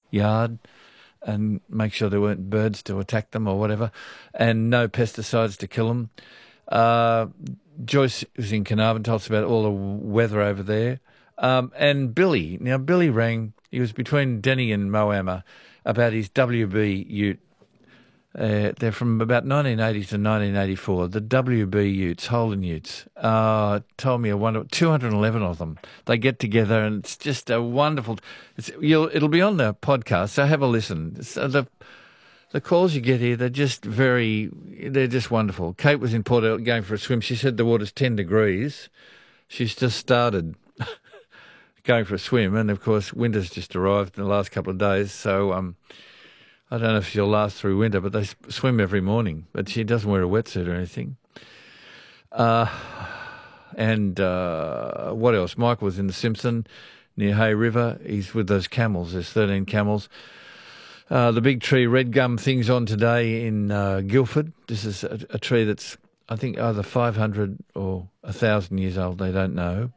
yard and make sure there weren't birds to attack them or whatever, and no pesticides to kill them. Joyce was in Carnarvon, told us about all the weather over there. And Billy, now Billy rang, he was between Denny and Moama about his WB ute. They're from about 1980 to 1984, the WB utes, Holden utes. Told me a wonderful, 211 of them. They get together and it's just a wonderful, it'll be on the podcast, so have a listen. So the calls you get here, they're just wonderful. Kate was in Port Albert going for a swim. She said the water's 10 degrees. She's just started going for a swim, and of course winter's just arrived in the last couple of days, so I don't know if she'll last through winter, but they swim every morning. But she doesn't wear a wetsuit or anything. And what else? Michael was in the Simpson near Hay River. He's with those camels. There's 13 camels. The big tree red gum thing's on today in Guildford. This is a tree that's, I think, either 500 or 1,000 years old. They don't know.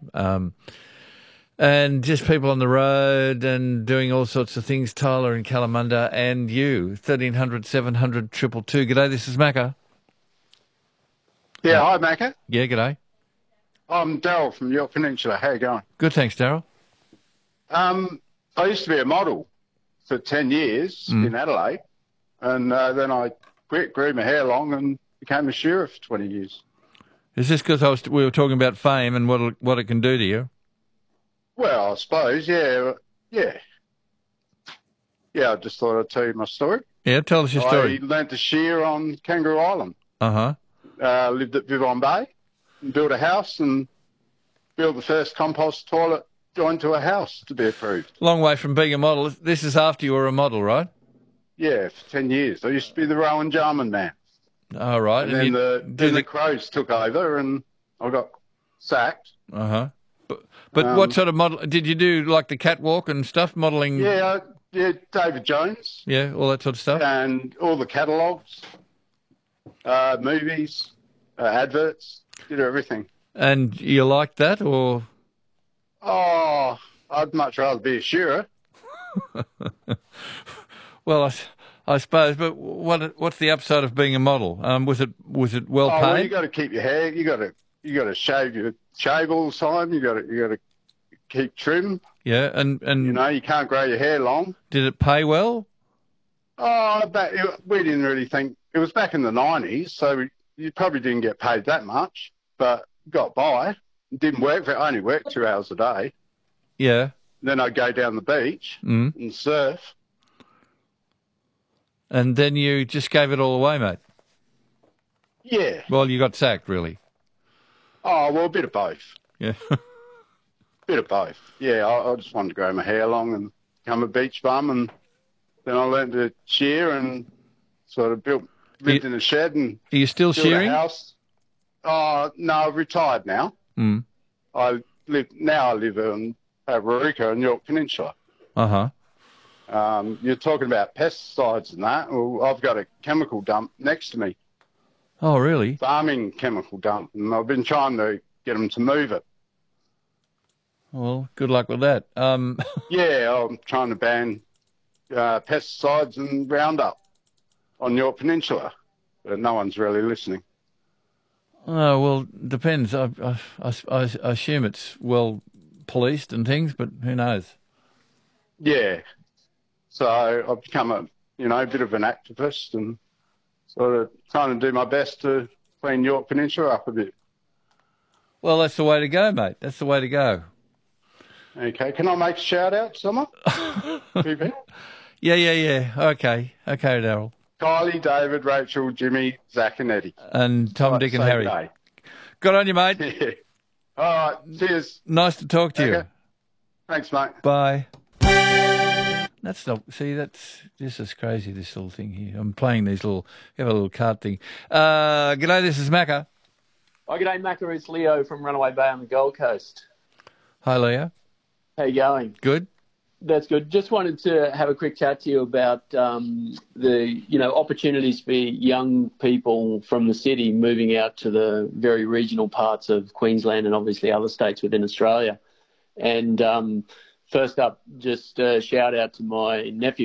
And just people on the road and doing all sorts of things. Tyler in Kalamunda and you, 1300 700 222. G'day, this is Macca. Yeah, hi Macca. Yeah, g'day. I'm Daryl from York Peninsula. How you going? Good, thanks, Daryl. I used to be a model for 10 years in Adelaide, and then I quit, grew my hair long and became a shearer for 20 years. Is this because we were talking about fame and what it can do to you? Well, I suppose, yeah. I just thought I'd tell you my story. Yeah, tell us your story. I learnt to shear on Kangaroo Island. Uh-huh. Lived at Vivon Bay, and built a house and built the first compost toilet joined to a house to be approved. Long way from being a model. This is after you were a model, right? Yeah, for 10 years. I used to be the Rowan Jarman man. Oh, right. And then the Crows took over and I got sacked. Uh-huh. But what sort of model did you do? Like the catwalk and stuff, modelling? Yeah, David Jones. Yeah, all that sort of stuff. And all the catalogues, movies, adverts, did everything. And you liked that, or? Oh, I'd much rather be a shearer. Well, I suppose. But what's the upside of being a model? Was it well paid? Well, you got to keep your hair. You got to shave all the time. You got to keep trim. Yeah, and you can't grow your hair long. Did it pay well? Oh, we didn't really think it was back in the 90s, so you probably didn't get paid that much, but got by. Didn't work. I only worked 2 hours a day. Yeah. Then I'd go down the beach and surf. And then you just gave it all away, mate. Yeah. Well, you got sacked, really. Oh, well, a bit of both. Yeah. Bit of both. Yeah, I just wanted to grow my hair long and become a beach bum, and then I learned to shear and sort of lived in a shed and Are you still built shearing? a house. Oh, no, I've retired now. Mm. I live in Waruka in York Peninsula. Uh-huh. You're talking about pesticides and that. Well, I've got a chemical dump next to me. Oh, really? Farming chemical dump, and I've been trying to get them to move it. Well, good luck with that. Yeah, I'm trying to ban pesticides and Roundup on York Peninsula, but no one's really listening. Oh, well, depends. I assume it's well policed and things, but who knows? Yeah. So I've become a bit of an activist and sort of trying to do my best to clean York Peninsula up a bit. Well, that's the way to go, mate. That's the way to go. Okay. Can I make a shout-out to someone? Yeah. Okay, Daryl. Kylie, David, Rachel, Jimmy, Zach and Eddie. And Tom, Dick and Harry. Day. Good on you, mate. Yeah. All right. Cheers. Nice to talk to you. Thanks, mate. Bye. That's not. See, this is crazy. This little thing here. I'm playing these little. You have a little card thing. G'day. This is Macca. Oh, g'day, Macca. It's Leo from Runaway Bay on the Gold Coast. Hi, Leo. How you going? Good. That's good. Just wanted to have a quick chat to you about the opportunities for young people from the city moving out to the very regional parts of Queensland and obviously other states within Australia. And first up, just a shout out to my nephew